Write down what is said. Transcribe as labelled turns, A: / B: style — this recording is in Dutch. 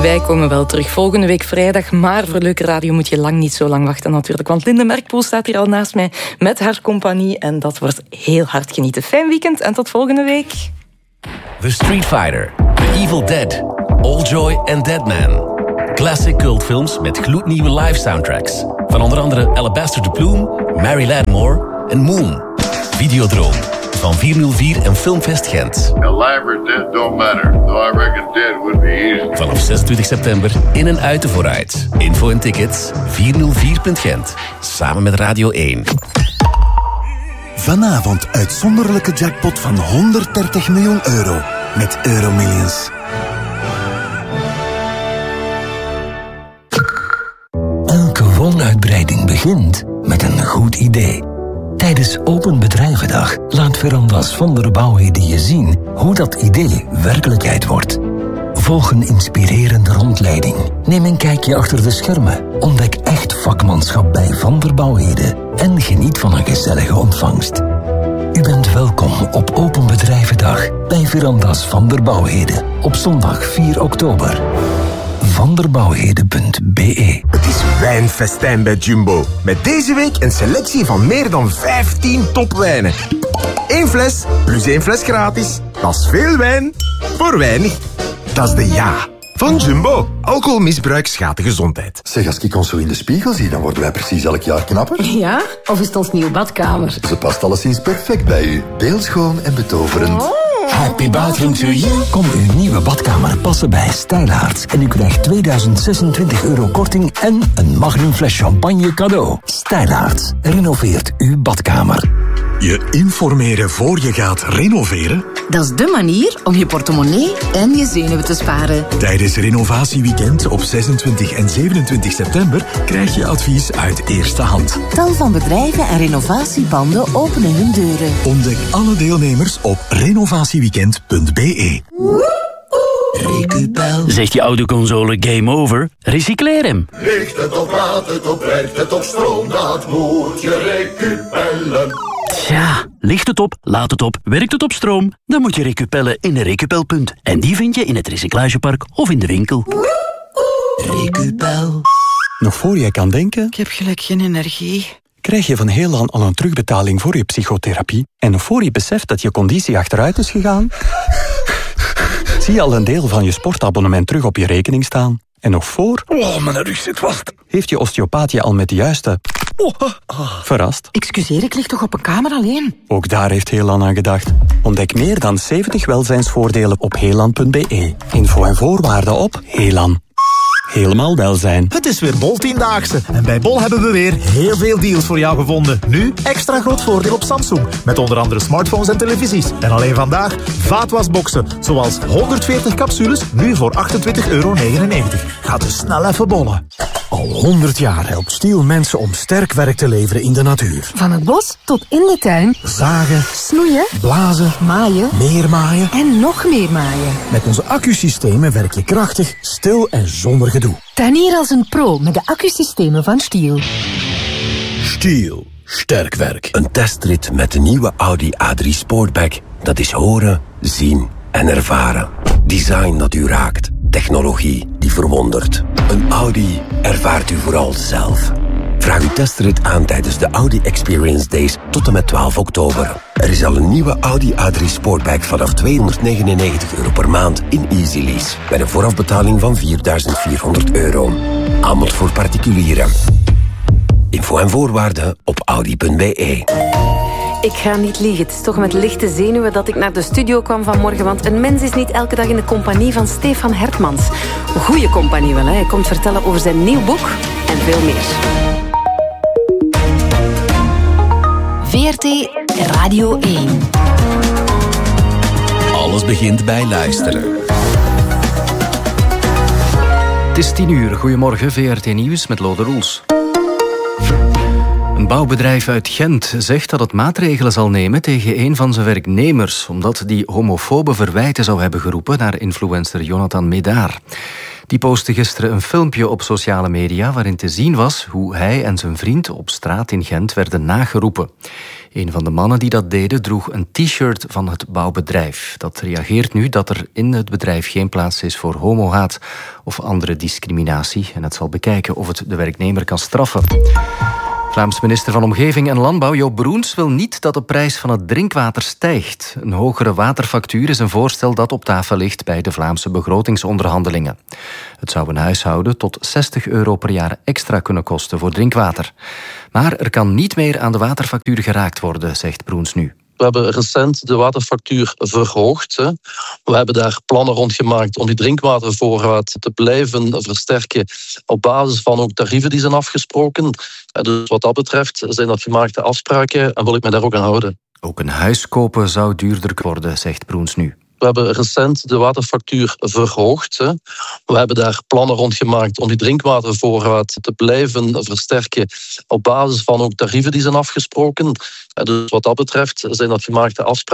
A: Wij komen wel terug volgende week vrijdag, maar voor Leuke Radio moet je lang niet zo lang wachten natuurlijk, want Linde Merkpoel staat hier al naast mij met haar compagnie en dat wordt heel hard genieten. Fijn weekend en tot volgende week.
B: The Street Fighter, The Evil Dead, All Joy en Deadman. Classic cultfilms met gloednieuwe live soundtracks. Van onder andere Alabaster the Plume, Mary Ladmore en Moon. Videodroom van 404 en Filmfest Gent.
C: Alive or dead don't matter, though I reckon dead would be easy.
B: Vanaf 26 september in en uit de vooruit. Info en tickets 404.gent. Samen met Radio 1.
D: Vanavond uitzonderlijke jackpot van 130 miljoen euro met Euromillions.
E: Elke woonuitbreiding begint met een goed idee. Tijdens Open Bedrijvendag laat Verandas van der Bouwheden je zien hoe dat idee werkelijkheid wordt. Volg een inspirerende rondleiding. Neem een kijkje achter de schermen. Ontdek echt vakmanschap bij Van der Bouwheden. En geniet van een gezellige ontvangst. U bent welkom op Open Bedrijvendag bij Verandas van der Bouwheden. Op zondag 4 oktober. vanderbouwheden.be.
F: Het is wijnfestijn bij Jumbo. Met deze week een selectie van meer dan 15 topwijnen. 1 fles plus 1 fles gratis. Dat is veel wijn voor weinig. Dat is de ja van Jumbo. Alcoholmisbruik schaadt de gezondheid.
G: Zeg, als ik ons zo in de spiegel zie, dan worden wij precies elk jaar knapper.
H: Ja? Of is het ons nieuwe badkamer?
G: Ze past alleszins perfect bij u. Beeldschoon en betoverend.
E: Happy bathroom to you. Kom uw nieuwe badkamer passen bij Stijlaarts. En u krijgt 2026 euro korting en een magnum fles champagne cadeau. Stijlaarts renoveert uw badkamer.
D: Je informeren voor je gaat renoveren?
H: Dat is dé manier om je portemonnee en je zenuwen te sparen.
D: Tijdens Renovatieweekend op 26 en 27 september krijg je advies uit eerste hand.
H: Tal van bedrijven en renovatiepanden openen hun deuren.
D: Ontdek alle deelnemers op renovatieweekend.be.
E: Recupel.
I: Zegt je autoconsole game over? Recycleer hem.
C: Ligt het op, laat het op, werkt het op stroom, dat moet je recupellen.
I: Tja, ligt het op, laat het op, werkt het op stroom? Dan moet je recupellen in een recupelpunt. En die vind je in het recyclagepark of in de winkel.
E: Recupel.
J: Nog voor je kan denken,
A: Ik heb gelijk geen energie.
J: krijg je van Heelan al een terugbetaling voor je psychotherapie. En nog voor je beseft dat je conditie achteruit is gegaan, zie je al een deel van je sportabonnement terug op je rekening staan. En nog voor...
D: Oh, mijn rug zit vast.
J: Heeft je osteopaat je al met de juiste... Verrast?
H: Excuseer, ik lig toch op een kamer alleen?
J: Ook daar heeft Heelan aan gedacht. Ontdek meer dan 70 welzijnsvoordelen op heelan.be. Info en voorwaarden op Heelan. Helemaal welzijn.
K: Het is weer Bol-10-daagse en bij Bol hebben we weer heel veel deals voor jou gevonden. Nu extra groot voordeel op Samsung, met onder andere smartphones en televisies. En alleen vandaag vaatwasboxen, zoals 140 capsules, nu voor €28,99. Ga dus snel even bollen.
L: Al 100 jaar helpt Stiel mensen om sterk werk te leveren in de natuur.
H: Van het bos tot in de tuin.
L: Zagen,
H: Snoeien,
L: blazen,
H: maaien,
L: meer maaien.
H: en nog meer maaien.
L: Met onze accusystemen werk je krachtig, stil en zonder gedoe.
H: Tuinier als een pro met de accusystemen van Stiel.
G: Stiel. Sterk werk. Een testrit met de nieuwe Audi A3 Sportback. Dat is horen, zien en ervaren. Design dat u raakt. Technologie die verwondert. Een Audi ervaart u vooral zelf. Vraag uw testrit aan tijdens de Audi Experience Days tot en met 12 oktober. Er is al een nieuwe Audi A3 Sportback vanaf €299 per maand in Easy Lease. Met een voorafbetaling van €4.400. Aanbod voor particulieren. Info en voorwaarden op audi.be.
M: Ik ga niet liegen, het is toch met lichte zenuwen dat ik naar de studio kwam vanmorgen, want een mens is niet elke dag in de compagnie van Stefan Hertmans. Goeie compagnie wel, hè? Hij komt vertellen over zijn nieuw boek en veel meer.
H: VRT Radio 1.
B: Alles begint bij luisteren.
N: Het is 10:00. Goedemorgen, VRT Nieuws met Lode Roels. Een bouwbedrijf uit Gent zegt dat het maatregelen zal nemen tegen een van zijn werknemers, omdat die homofobe verwijten zou hebben geroepen naar influencer Jonathan Medaar. Die postte gisteren een filmpje op sociale media waarin te zien was hoe hij en zijn vriend op straat in Gent werden nageroepen. Een van de mannen die dat deden droeg een t-shirt van het bouwbedrijf. Dat reageert nu dat er in het bedrijf geen plaats is voor homohaat of andere discriminatie. En het zal bekijken of het de werknemer kan straffen. Vlaams minister van Omgeving en Landbouw Joop Broens wil niet dat de prijs van het drinkwater stijgt. Een hogere waterfactuur is een voorstel dat op tafel ligt bij de Vlaamse begrotingsonderhandelingen. Het zou een huishouden tot €60 per jaar extra kunnen kosten voor drinkwater. Maar er kan niet meer aan de waterfactuur geraakt worden, zegt Broens nu.
O: We hebben recent de waterfactuur verhoogd. We hebben daar plannen rond gemaakt om die drinkwatervoorraad te blijven versterken op basis van ook tarieven die zijn afgesproken. Dus wat dat betreft zijn dat gemaakte afspraken en wil ik mij daar ook aan houden.
N: Ook een huis kopen zou duurder worden, zegt Broens nu.
O: We hebben recent de waterfactuur verhoogd. We hebben daar plannen rond gemaakt om die drinkwatervoorraad te blijven versterken op basis van ook tarieven die zijn afgesproken. Dus wat dat betreft zijn dat gemaakte afspraken.